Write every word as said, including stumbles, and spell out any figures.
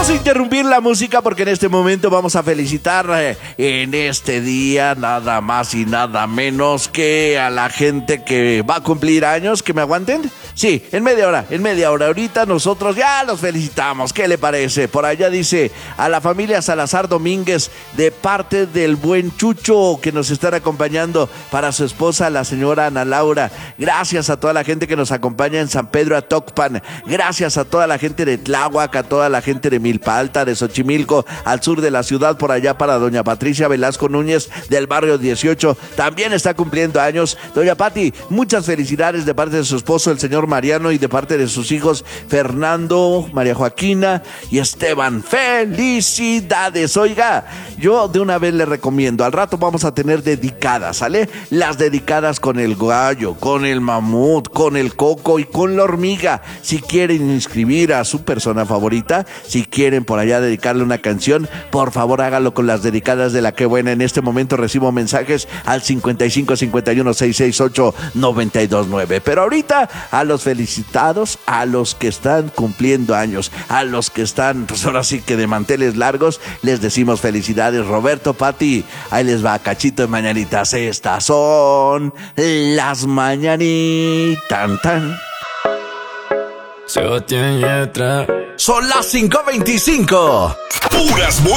Vamos a interrumpir la música porque en este momento vamos a felicitar eh, en este día nada más y nada menos que a la gente que va a cumplir años. ¿Que me aguanten? Sí, en media hora, en media hora. Ahorita nosotros ya los felicitamos. ¿Qué le parece? Por allá dice a la familia Salazar Domínguez de parte del buen Chucho que nos están acompañando, para su esposa la señora Ana Laura. Gracias a toda la gente que nos acompaña en San Pedro Atocpan. Gracias a toda la gente de Tláhuac, a toda la gente de Milpa Alta, de Xochimilco, al sur de la ciudad, por allá para doña Patricia Velasco Núñez del barrio dieciocho. También está cumpliendo años. Doña Pati, muchas felicidades de parte de su esposo, el señor Mariano, y de parte de sus hijos Fernando, María Joaquina y Esteban. ¡Felicidades! Oiga, yo de una vez le recomiendo, al rato vamos a tener dedicadas, ¿sale? Las dedicadas con el gallo, con el mamut, con el coco y con la hormiga. Si quieren inscribir a su persona favorita, si quieren por allá dedicarle una canción, por favor hágalo con las dedicadas de La Qué Buena. En este momento recibo mensajes al cincuenta y cinco cincuenta y uno seiscientos sesenta y ocho noventa y dos nueve. Pero ahorita a los felicitados, a los que están cumpliendo años, a los que están, pues ahora sí que de manteles largos, les decimos felicidades. Roberto, Pati, ahí les va cachito de mañanitas. Estas son las mañanitas. Tan, tan. Son las cinco veinticinco. Puras